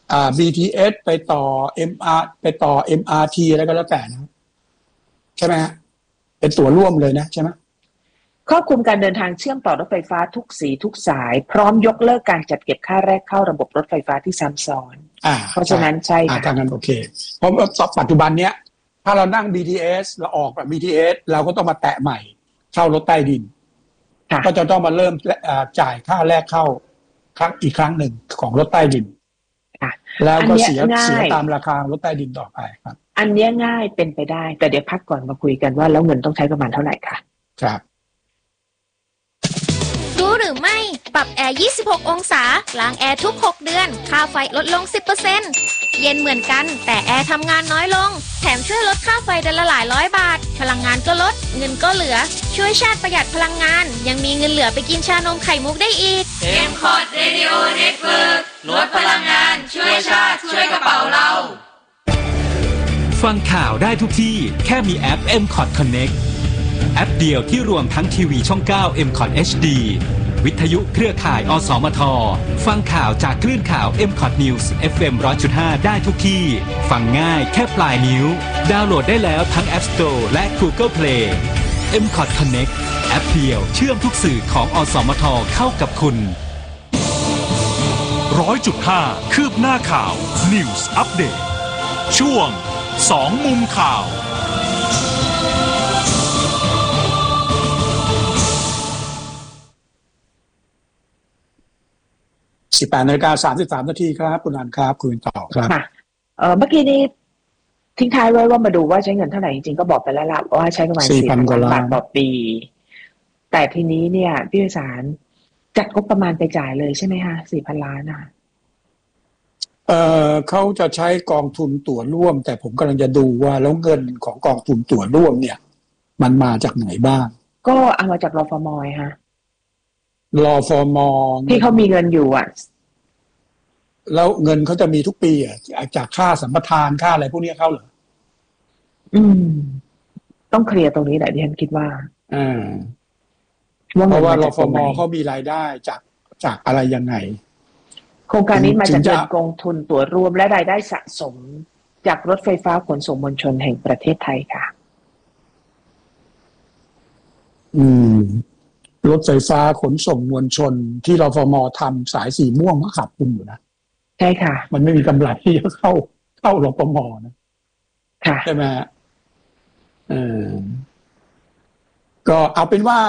BTS ไปต่อ ไปต่อ MRT อะไรก็แล้วแต่นะใช่ไหมฮะเป็นตั๋วร่วมเลยนะใช่ไหมครอบคลุมการเดินทางเชื่อมต่อรถไฟฟ้าทุกสีทุกสายพร้อมยกเลิกการจัดเก็บค่าแรกเข้าระบบรถไฟฟ้าที่ซ้ำซ้อนเพราะฉะนั้นใช่ค่ะทางนั้นโอเคเพราะปัจจุบันเนี้ยถ้าเรานั่ง BTS เราออกแบบ BTS เราก็ต้องมาแตะใหม่เช่ารถใต้ดินก็จะต้องมาเริ่มจ่ายค่าแรกเข้าอีกครั้งหนึ่งของรถใต้ดินแล้วก็เสียตามราคารถใต้ดินต่อไปครับอันนี้ง่ายเป็นไปได้แต่เดี๋ยวพักก่อนมาคุยกันว่าแล้วเงินต้องใช้ประมาณเท่าไหร่ค่ะครับรู้หรือไม่ปรับแอร์26องศาล้างแอร์ทุก6เดือนค่าไฟลดลง 10% เย็นเหมือนกันแต่แอร์ทำงานน้อยลงแถมช่วยลดค่าไฟเดือนละหลายร้อยบาทพลังงานก็ลดเงินก็เหลือช่วยชาติประหยัดพลังงานยังมีเงินเหลือไปกินชานมไข่มุกได้อีก M-Cot Radio Network ลดพลังงานช่วยชาติช่วยกระเป๋าเราฟังข่าวได้ทุกที่แค่มีแอป M-Cot Connect แอปเดียวที่รวมทั้งทีวีช่อง 9 M-Cot HD วิทยุเครือข่ายอสมทฟังข่าวจากคลื่นข่าว M-Cot News FM 100.5 ได้ทุกที่ฟังง่ายแค่ปลายนิ้วดาวน์โหลดได้แล้วทั้ง App Store และ Google Play M-Cot Connect แอปเดียวเชื่อมทุกสื่อของอสมทเข้ากับคุณ 100.5 คืบหน้าข่าว News Update ช่วง2มุมข่าว 18:33 นาทีครับคุณอันครับคุยต่อครับเมื่อกี้นี้ทิ้งท้ายไว้ว่ามาดูว่าใช้เงินเท่าไหร่จริงๆก็บอกไปแล้วล่ะว่าใช้ประมาณ 4,000 ล้านบาทต่อปีแต่ทีนี้เนี่ยพี่วิสารจัดงบประมาณไปจ่ายเลยใช่ไหมคะ 4,000 ล้านอ่ะเขาจะใช้กองทุนตั๋วร่วมแต่ผมกำลังจะดูว่าแล้วเงินของกองทุนตั๋วร่วมเนี่ยมันมาจากไหนบ้างก็เอามาจากรฟม.ฮะรฟม. ที่เขามีเงินอยู่อ่ะแล้วเงินเขาจะมีทุกปีอ่ะจากค่าสัมปทานค่าอะไรพวกนี้เข้าเหรอต้องเคลียร์ตรงนี้แหละที่ฉันคิดว่าเพราะว่ารฟม.เขามีรายได้จากอะไรยังไงโครงการนี้มาจากเงินกองทุนตั๋วรวมและรายได้สะสมจากรถไฟฟ้าขนส่งมวลชนแห่งประเทศไทยค่ะรถไฟฟ้าขนส่งมวลชนที่รฟม.ทำสายสีม่วงก็ขับคุณอยู่นะใช่ค่ะมันไม่มีกำไรที่จะเข้ารฟม.นะค่ะใช่ไหมก็เอาเป็นว่า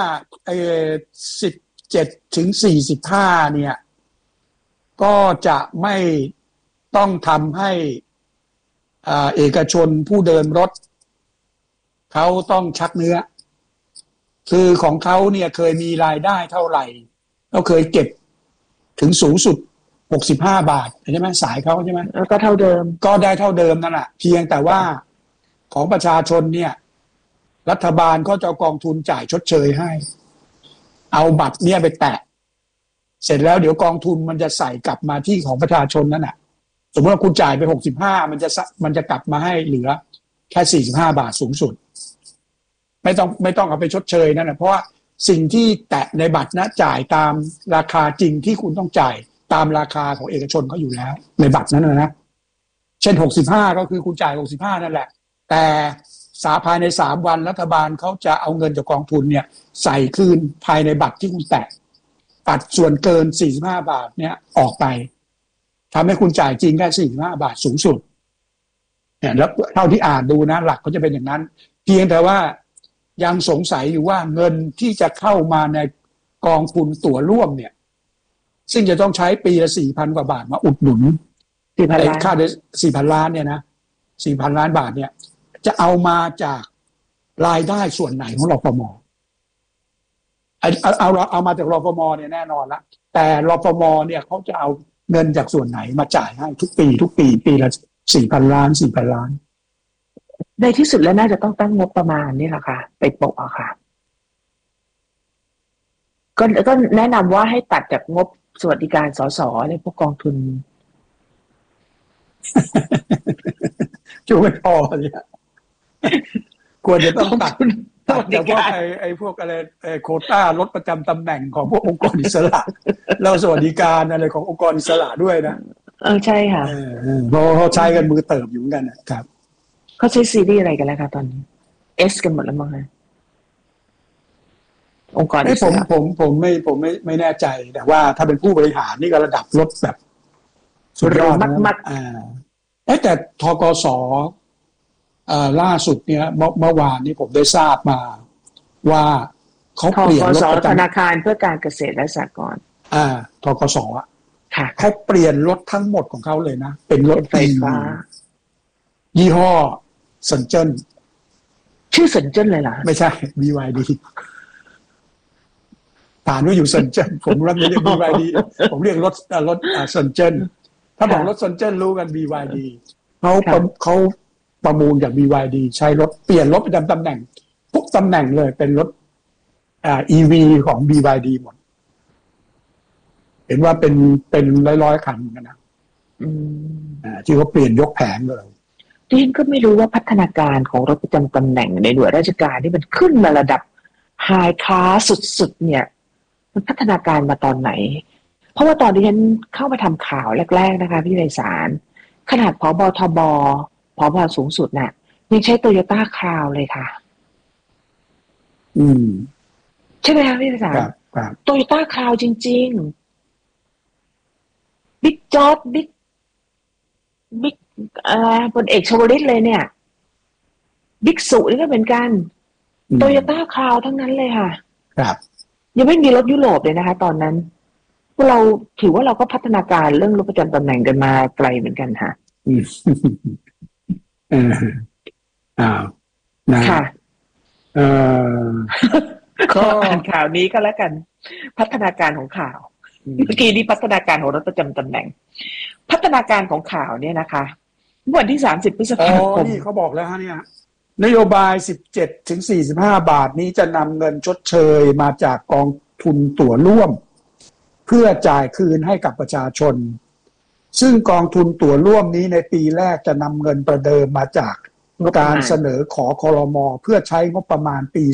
17-45เนี่ยก็จะไม่ต้องทำให้เอกชนผู้เดินรถเขาต้องชักเนื้อคือของเขาเนี่ยเคยมีรายได้เท่าไหร่เขาเคยเก็บถึงสูงสุด65 บาทใช่ไหมสายเขาใช่ไหมแล้วก็เท่าเดิมก็ได้เท่าเดิมนั่นแหละเพียงแต่ว่าของประชาชนเนี่ยรัฐบาลก็จะกองทุนจ่ายชดเชยให้เอาบัตรเนี่ยไปแตะเสร็จแล้วเดี๋ยวกองทุนมันจะใส่กลับมาที่ของประชาชนนั่นแหละสมมติว่าคุณจ่ายไป65มันจะกลับมาให้เหลือแค่45 บาทสูงสุดไม่ต้องเอาไปชดเชยนั่นแหละเพราะว่าสิ่งที่แตะในบัตรนะจ่ายตามราคาจริงที่คุณต้องจ่ายตามราคาของเอกชนเขาอยู่แล้วในบัตรนั้นนะเช่น65ก็คือคุณจ่าย65นั่นแหละแต่ภายใน3 วันรัฐบาลเขาจะเอาเงินจากกองทุนเนี่ยใส่คืนภายในบัตรที่คุณแตะตัดส่วนเกิน45 บาทเนี่ยออกไปทำให้คุณจ่ายจริงแค่45 บาทสูงสุดเนี่ยแล้วเท่าที่อ่านดูนะหลักเขาจะเป็นอย่างนั้นเพียงแต่ว่ายังสงสัยอยู่ว่าเงินที่จะเข้ามาในกองทุนตั๋วร่วมเนี่ยซึ่งจะต้องใช้ปีละ 4,000 กว่าบาทมาอุดหนุนค่า4,000 ล้านเนี่ยนะ 4,000 ล้านบาทเนี่ยจะเอามาจากรายได้ส่วนไหนของรฟม.เอามาจากรฟม.เนี่ยแน่นอนละแต่รฟม.เนี่ยเขาจะเอาเงินจากส่วนไหนมาจ่ายให้ทุกปีปีละ 4,000 ล้าน 4,000 ล้านในที่สุดแล้วน่าจะต้องตั้งงบประมาณนี่แหละค่ะไปโปะอะค่ะก็แนะนำว่าให้ตัดจากงบสวัสดิการสสในพวกกองทุนจูไม่พอเนี่ยควรจะต้องตัดแต่พวกไอ้พวกอะไรโควต้าลดประจำตำแหน่งของพวกองค์กรอิสระแล้วสวัสดิการอะไรขององค์กรอิสระด้วยนะใช่ค่ะเพราะเขาใช้กันมือเติบอยู่เหมือนกันนะครับเขาใช้ซีรีส์อะไรกันแล้วคะตอนนี้กันหมดแล้วมั้งคะองค์กรผมไม่แน่ใจแต่ว่าถ้าเป็นผู้บริหารนี่ก็ระดับรถแบบสุดยอดมากแต่ธกส.ล่าสุดเนี่ยเมื่อวานนี้ผมได้ทราบมาว่าเขาเปลี่ยนรถธนาคารเพื่อการเกษตรและสหกรณ์ธกส.เขาเปลี่ยนรถทั้งหมดของเขาเลยนะเป็นรถไฟฟ้ายี่ห้อซันเจิ้นชื่อซันเจิ้นเลยเหรอไม่ใช่ BYD ฐานว่าอยู่ซันเจิ้นผมเรียก BYD ผมเรียกรถซันเจิ้นถ้าบอกรถซันเจิ้นรู้กัน BYD เขาประมูลจาก BYD ใช้รถเปลี่ยนรถประจำตำแหน่งทุกตำแหน่งเลยเป็นรถEV ของ BYD หมดเห็นว่าเป็นร้อยคันกันนะที่เขาเปลี่ยนยกแผงเลยดิฉันก็ไม่รู้ว่าพัฒนาการของรถประจำตำแหน่งในหน่วยราชการที่มันขึ้นมาระดับไฮคลาสสุดๆเนี่ยมันพัฒนาการมาตอนไหนเพราะว่าตอนที่ฉันเข้ามาทำข่าวแรกๆนะคะพี่ไพศาลขนาดผบ.ทบ.ผบ.สูงสุดน่ะยังใช้โตโยต้าคราวเลยค่ะใช่ไหมคะพี่ไพศาลโตโยต้าคราวจริงๆบิ๊กจอร์จบิ๊กพลเอกชวลิตเลยเนี่ยบิ๊กสุนี่ก็เหมือนกันโตโยต้าคราวทั้งนั้นเลยค่ะครับยังไม่มีรถยุโรปเลยนะคะตอนนั้นพวกเราถือว่าเราก็พัฒนาการเรื่องรถประจำตำแหน่งกันมาไกลเหมือนกันค่ะค่ะก็อ่านข่าวนี้ก็แล้วกันพัฒนาการของข่าวเมื่อกี้นี้พัฒนาการของรถประจำตำแหน่งพัฒนาการของข่าวเนี่ยนะคะวันที่30 พฤษภาคมนี่เขาบอกแล้วฮะเนี่ยนโยบาย17 ถึง 45 บาทนี้จะนำเงินชดเชยมาจากกองทุนตั๋วร่วมเพื่อจ่ายคืนให้กับประชาชนซึ่งกองทุนตั๋วร่วมนี้ในปีแรกจะนำเงินประเดิมมาจากการเสนอขอครม.เพื่อใช้งบประมาณปี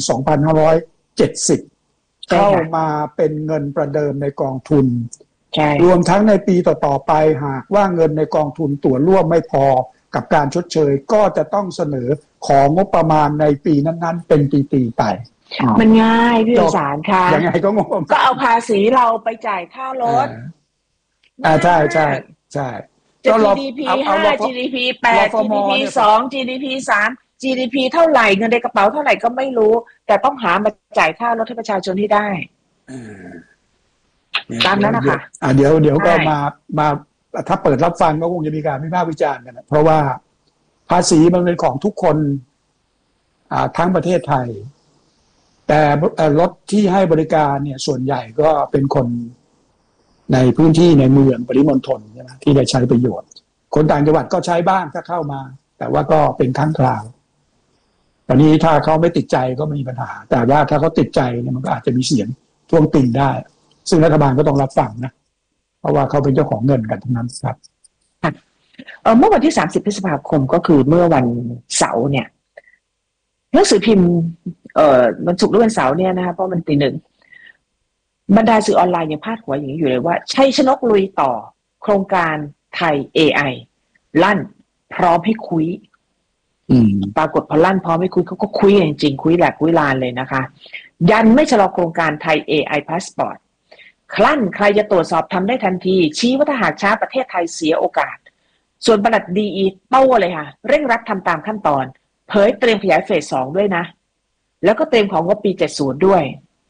2570เข้ามาเป็นเงินประเดิมในกองทุนรวมทั้งในปีต่อๆไปหากว่าเงินในกองทุนตั๋วร่วมไม่พอกับการชดเชยก็จะต้องเสนอของงบประมาณในปีนั้นๆเป็นปีๆไปมันง่ายพี่สารค่ะยังไงก็งงก็เอาภาษีเราไปจ่ายค่ารถใช่ใช่ใช่จะ GDP 5 GDP 8 GDP 2 GDP 3 GDP เท่าไหร่เงินในกระเป๋าเท่าไหร่ก็ไม่รู้แต่ต้องหามาจ่ายค่ารถให้ประชาชนให้ได้ตามนั้นนะคะเดี๋ยวก็มาถ้าเปิดรับฟังก็คงจะมีการวิพากษ์วิจารณ์กันนะเพราะว่าภาษีมันเป็นของทุกคนทั้งประเทศไทยแต่รถที่ให้บริการเนี่ยส่วนใหญ่ก็เป็นคนในพื้นที่ในเมืองปริมณฑลใช่ไหมที่ได้ใช้ประโยชน์คนต่างจังหวัดก็ใช้บ้างถ้าเข้ามาแต่ว่าก็เป็นครั้งคราวตอนนี้ถ้าเขาไม่ติดใจก็ไม่มีปัญหาแต่ว่าถ้าเขาติดใจเนี่ยมันก็อาจจะมีเสียงท้วงติงได้ซึ่งรัฐบาลก็ต้องรับฟังนะเพราะว่าเขาเป็นเจ้าของเงินกันทั้งนั้นครับเมื่อวันที่30 พฤษภาคมก็คือเมื่อวันเสาร์เนี่ยหนังสือพิมพ์วันศุกร์หรือวันเสาร์เนี่ยนะคะเพราะมันตี 1บรรดาสื่อออนไลน์ยังพาดหัวอย่างนี้อยู่เลยว่าชัยชนกลุยต่อโครงการไทย AI ลั่นพร้อมให้คุยปรากฏพอลั่นพร้อมให้คุยเขาก็คุยจริงๆคุยแหลกคุยลานเลยนะคะยันไม่ชะลอโครงการไทย AI Passport คลั่นใครจะตรวจสอบทำได้ทันทีชี้ว่าถ้าหากช้าประเทศไทยเสียโอกาสส่วนปลัดดีโต้เลยค่ะเร่งรัดทำตามขั้นตอนเผยเตรียมขยายเฟส 2ด้วยนะแล้วก็เตรียมของงบปี70ด้วย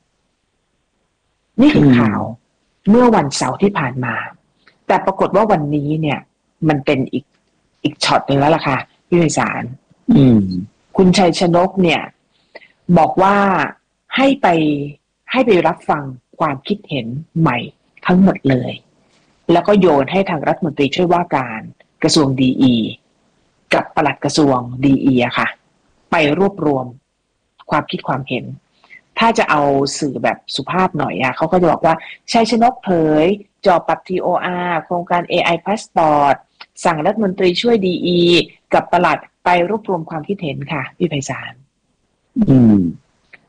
นี่คือข่าวเมื่อวันเสาร์ที่ผ่านมาแต่ปรากฏว่าวันนี้เนี่ยมันเป็นอีกช็อตนึงแล้วล่ะค่ะพี่ไพศาลคุณชัยชนกเนี่ยบอกว่าให้ไปรับฟังความคิดเห็นใหม่ทั้งหมดเลยแล้วก็โยนให้ทางรัฐมนตรีช่วยว่าการกระทรวงดีกับปลัดกระทรวงดีอะค่ะไปรวบรวมความคิดความเห็นถ้าจะเอาสื่อแบบสุภาพหน่อยเขาก็จะบอกว่าชัยชนกเผยจอปรับ TOR โครงการ AI Passport สั่งรัฐมนตรีช่วยดีกับปลัดไปรวบรวมความคิดเห็นค่ะพี่ไพศาล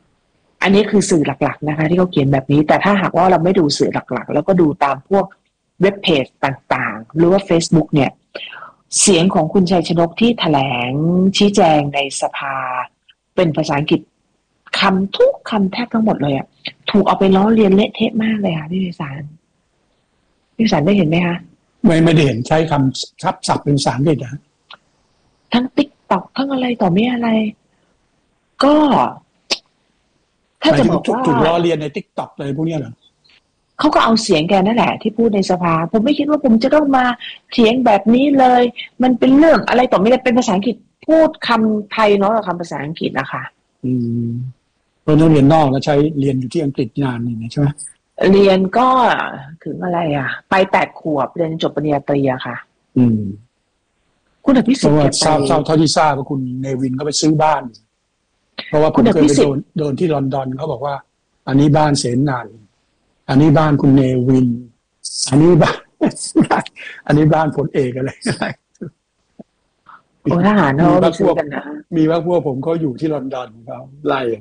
อันนี้คือสื่อหลักๆนะคะที่เขาเขียนแบบนี้แต่ถ้าหากว่าเราไม่ดูสื่อหลักๆแล้วก็ดูตามพวกเว็บเพจต่างๆหรือว่า Facebook เนี่ยเสียงของคุณชัยชนกที่แถลงชี้แจงในสภาเป็นภาษาอังกฤษคำทุกคำแทบทั้งหมดเลยอ่ะถูกเอาไปล้อเลียนเละเทะมากเลยค่ะพี่วิสารได้เห็นไหมคะไม่ได้เห็นใช้คำทับศัพท์เป็นภาษาอังกฤษนะทั้งTikTokทั้งอะไรต่อไม่อะไรก็ถ้าจะบอกว่าถูกล้อเลียนใน TikTok เลยพวกนี้เหรอเขาก็เอาเสียงแกนั่นแหละที่พูดในสภาผมไม่คิดว่าผมจะต้องมาเถียงแบบนี้เลยมันเป็นเรื่องอะไรต่อไม่ได้เป็นภาษาอังกฤษพูดคำไทยเนาะกับคำภาษาอังกฤษนะคะเพราะนักเรียนนอกแล้วใช้เรียนอยู่ที่อังกฤษนานนี่ใช่ไหมเรียนก็ถึงอะไรอ่ะไป8 ขวบเรียนจบปริญญาตรีอะค่ะคุณอภิสิทธิ์เพราะว่าทราบเท่าที่ทราบว่าคุณเนวินก็ไปซื้อบ้านเพราะว่าผมเคยไปโดนที่ลอนดอนเขาบอกว่าอันนี้บ้านเสนาอันนี้บ้านคุณเนวินอันนี้บ้านพลเอกอะไรโอ้ทหารเขาไปซื้อกันนะมีว่าพวกผมเขาอยู่ที่ลอนดอนเขาไล่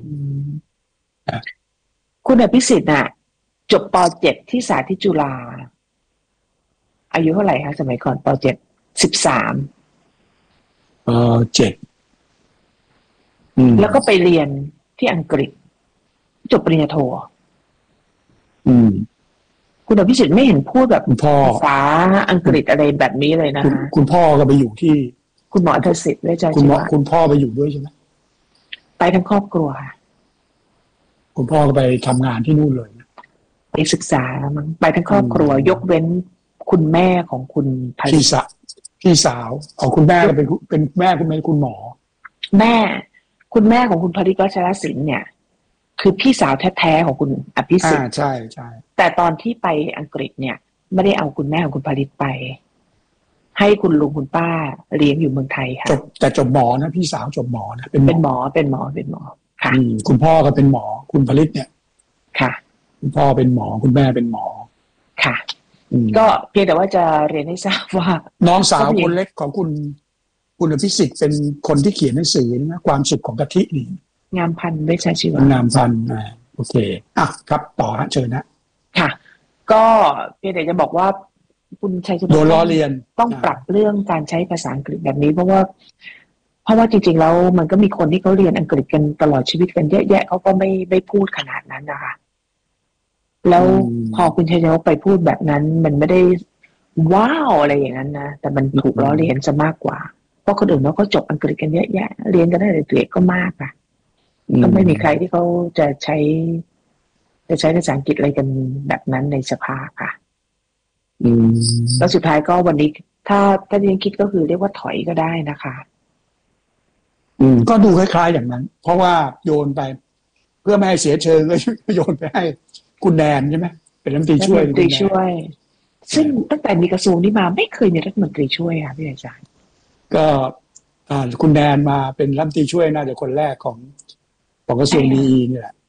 คุณอภิสิทธิ์น่ะจบป.7 ที่สาธิตจุฬาอายุเท่าไหร่คะสมัยก่อนป.7 13 7 แล้วก็ไปเรียนที่อังกฤษจบปริญญาโทคุณอภิสิทธิ์ไม่เห็นพูดแบบภาษาอังกฤษอะไรแบบนี้เลยนะคุณพ่อก็ไปอยู่ที่คุณหมอทศิษย์ด้วยใจคุณพ่อไปอยู่ด้วยใช่ไหมไปทั้งครอบครัวคุณพ่อก็ไปทำงานที่นู่นเลยไปศึกษามั้งไปทั้งครอบครัวยกเว้นคุณแม่ของคุณพี่สาวคุณแม่ก็เป็นแม่คุณเป็นคุณหมอคุณแม่ของคุณภริต วัชรศิลป์เนี่ยคือพี่สาวแท้ๆของคุณอภิสิทธิ์ใช่แต่ตอนที่ไปอังกฤษเนี่ยไม่ได้เอาคุณแม่ของคุณภริตไปให้คุณลุงคุณป้าเลี้ยงอยู่เมืองไทยค่ะแต่จบหมอนะพี่สาวจบหมอนะเป็นหมอค่ะคุณพ่อก็เป็นหมอคุณภริตเนี่ยค่ะคุณพ่อเป็นหมอคุณแม่เป็นหมอค่ะก็เพียงแต่ว่าจะเรียนให้ทราบว่าน้องสาวคนเล็กของคุณอภิสิทธิ์เป็นคนที่เขียนหนังสือนะความสุขของกะทินี่งามพันธุ์เวชชีวะงามพันธุ์โอเคครับต่อเชิญนะค่ะก็เพียงแต่จะบอกว่าคุณชัยชนกโดนล้อเลียนต้องปรับเรื่องการใช้ภาษาอังกฤษแบบนี้เพราะว่าจริงๆแล้วมันก็มีคนที่เขาเรียนอังกฤษกันตลอดชีวิตกันเยอะแยะเขาก็ไม่พูดขนาดนั้นนะคะแล้วพอคุณชัยชนกไปพูดแบบนั้นมันไม่ได้ว้าวอะไรอย่างนั้นนะแต่มันถูกล้อเลียนซะมากกว่าเพราะคนอื่นเขาก็จบอังกฤษกันเยอะแยะเรียนกันได้เด็กก็มากค่ะก็ไม่มีใครที่เขาจะใช้ภาษาอังกฤษอะไรกันแบบนั้นในสภาค่ะแล้วสุดท้ายก็วันนี้ถ้ายังคิดก็คือเรียกว่าถอยก็ได้นะคะก็ดูคล้ายๆอย่างนั้นเพราะว่าโยนไปเพื่อไม่ให้เสียเชิงก็โยนไปให้คุณแนนใช่ไหมเป็นรัฐมนตรีช่วยซึ่งตั้งแต่มีกระทรวงนี้มาไม่เคยมีรัฐมนตรีช่วยค่ะพี่อาจารย์ก็คุณแนนมาเป็นรัฐมนตรีช่วยน่าจะคนแรกของกระทรวงดีนี่แหละ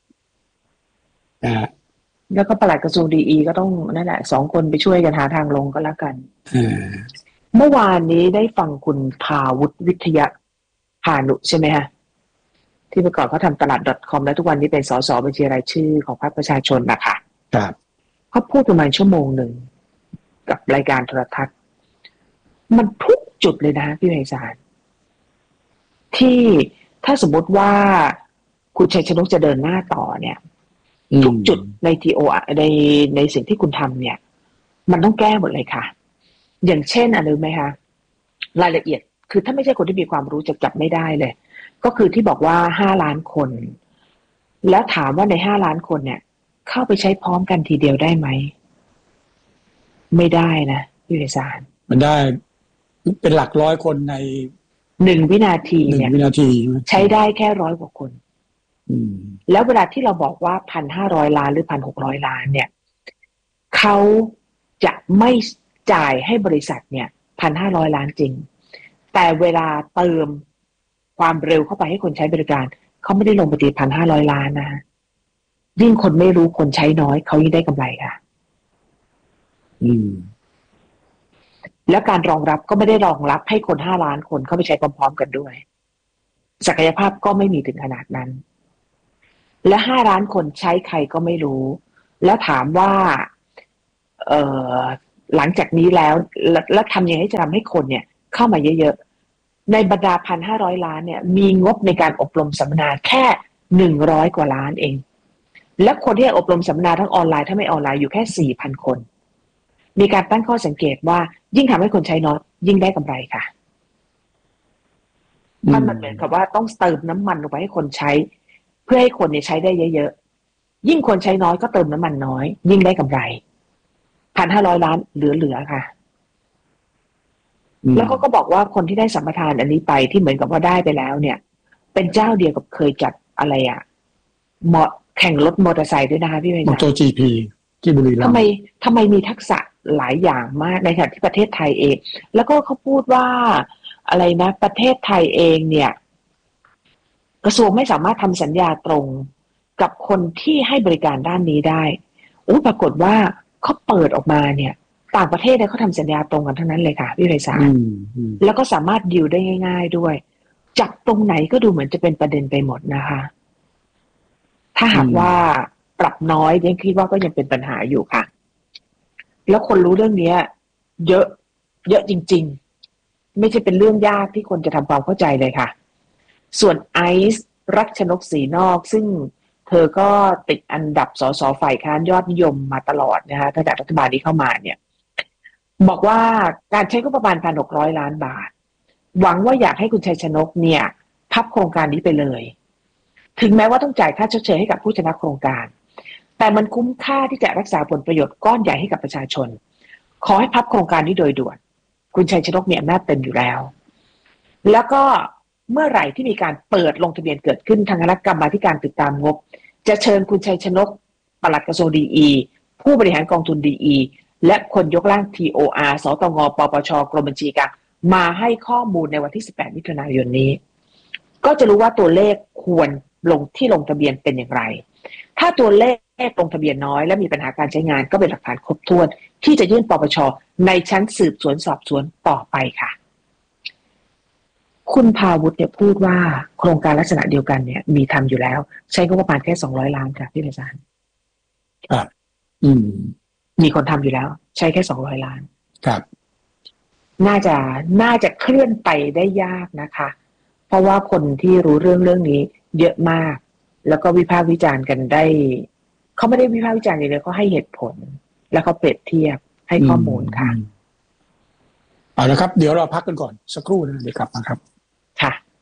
แล้วก็ปลัดกระทรวงดีก็ต้องนั่นแหละ2 คนไปช่วยกันหาทางลงก็แล้วกันเมื่อวานนี้ได้ฟังคุณภาวุฒิวิทยาพานุใช่ไหมฮะที่เมื่อก่อนเขาทำตลาด .com แล้วทุกวันนี้เป็นสสบัญชีรายชื่อของพรรคประชาชนนะคะครับเขาพูดประมาณ1 ชั่วโมงกับรายการโทรทัศน์มันทุกจุดเลยนะพี่ไพศาลที่ถ้าสมมติว่าคุณชัยชนกจะเดินหน้าต่อเนี่ยทุกจุดในในสิ่งที่คุณทำเนี่ยมันต้องแก้หมดเลยค่ะอย่างเช่นอะไรรู้ไหมคะรายละเอียดคือถ้าไม่ใช่คนที่มีความรู้จะจับไม่ได้เลยก็คือที่บอกว่า5 ล้านคนแล้วถามว่าใน5 ล้านคนเนี่ยเข้าไปใช้พร้อมกันทีเดียวได้ไหมไม่ได้นะพี่วิสารมันได้เป็นหลักร้อยคนใน 1 วินาทีเนี่ยใช้ได้แค่100 กว่าคนแล้วเวลาที่เราบอกว่า 1,500 ล้านหรือ 1,600 ล้านเนี่ยเขาจะไม่จ่ายให้บริษัทเนี่ย 1,500 ล้านจริงแต่เวลาเติมความเร็วเข้าไปให้คนใช้บริการเขาไม่ได้ลงไปตี 1,500 ล้านนะยิ่งคนไม่รู้คนใช้น้อยเขายิ่งได้กำไรค่ะแล้วการรองรับก็ไม่ได้รองรับให้คน5 ล้านคนเข้าไปใช้พร้อมๆกันด้วยศักยภาพก็ไม่มีถึงขนาดนั้นและ5 ล้านคนใช้ใครก็ไม่รู้แล้วถามว่าหลังจากนี้แล้วทำยังไงให้จะทำให้คนเนี่ยเข้ามาเยอะๆในบรรดา 1,500 ล้านเนี่ยมีงบในการอบรมสัมมนาแค่100 กว่าล้านเองและคนที่อบรมสัมมนาทั้งออนไลน์ถ้าไม่ออนไลน์อยู่แค่ 4,000 คนมีการตั้งข้อสังเกตว่ายิ่งทำให้คนใช้น้อยยิ่งได้กำไรค่ะมันเหมือนกับว่าต้องเติมน้ำมันลงไปให้คนใช้เพื่อให้คนเนี่ยใช้ได้เยอะๆยิ่งคนใช้น้อยก็เติมน้ำมันน้อยยิ่งได้กำไร 1,500 ล้านเหลือๆค่ะแล้วเขาก็บอกว่าคนที่ได้สัมปทานอันนี้ไปที่เหมือนกับว่าได้ไปแล้วเนี่ยเป็นเจ้าเดียวกับเคยจัดอะไรแข่งรถมอเตอร์ไซค์ด้วยนะคะพี่เมย์มอเตอร์ GP ที่บุรีรัมย์ทำไมมีทักษะหลายอย่างมากในขณะที่ประเทศไทยเองแล้วก็เขาพูดว่าอะไรนะประเทศไทยเองเนี่ยกระทรวงไม่สามารถทำสัญญาตรงกับคนที่ให้บริการด้านนี้ได้ปรากฏว่าเขาเปิดออกมาเนี่ยต่างประเทศเนี่ยเขาทำสัญญาตรงกันทั้งนั้นเลยค่ะพี่ไพศาลแล้วก็สามารถดีลได้ง่ายๆด้วยจับตรงไหนก็ดูเหมือนจะเป็นประเด็นไปหมดนะคะถ้าหากว่าปรับน้อยยังคิดว่าก็ยังเป็นปัญหาอยู่ค่ะแล้วคนรู้เรื่องนี้เยอะจริงๆไม่ใช่เป็นเรื่องยากที่คนจะทำความเข้าใจเลยค่ะส่วนไอซ์รัชนกศรีนอกซึ่งเธอก็ติดอันดับสสฝ่ายค้านยอดนิยมมาตลอดนะคะตั้งแต่รัฐบาลนี้เข้ามาเนี่ยบอกว่าการใช้งบประมาณ 1,600 ล้านบาทหวังว่าอยากให้คุณชัยชนกเนี่ยพับโครงการนี้ไปเลยถึงแม้ว่าต้องจ่ายค่าชดเชยให้กับผู้ชนะโครงการแต่มันคุ้มค่าที่จะรักษาผลประโยชน์ก้อนใหญ่ให้กับประชาชนขอให้พับโครงการนี้โดยด่วนคุณชัยชนกมีอำนาจเต็มอยู่แล้วแล้วก็เมื่อไหร่ที่มีการเปิดลงทะเบียนเกิดขึ้นทางคณะกรรมาธิการติดตามงบจะเชิญคุณชัยชนกปลัดกระทรวงดีผู้บริหารกองทุนดีและคนยกร่าง TOR สตงปปชกรมบัญชีกลางมาให้ข้อมูลในวันที่18มิถุนายนนี้ก็จะรู้ว่าตัวเลขควรลงทะเบียนเป็นอย่างไรถ้าตัวเลขลงทะเบียนน้อยและมีปัญหาการใช้งานก็เป็นหลักฐานครบถ้วนที่จะยื่นปปชในชั้นสืบสวนสอบสวนต่อไปค่ะคุณภาวุฒิเนี่ยพูดว่าโครงการลักษณะเดียวกันเนี่ยมีทำอยู่แล้วใช้งบประมาณแค่200 ล้านค่ะพี่ไพศาลครับมีคนทำอยู่แล้วใช้แค่200 ล้านครับน่าจะเคลื่อนไปได้ยากนะคะเพราะว่าคนที่รู้เรื่องนี้เยอะมากแล้วก็วิพากษ์วิจารณ์กันได้เขาไม่ได้วิพากษ์วิจารณ์อย่างเดียวเขาให้เหตุผลแล้วเขาเปรียบเทียบให้ข้อมูลค่ะเอาละครับเดี๋ยวเราพักกันก่อนสักครู่นะเดี๋ยวกลับมาครับค่ะ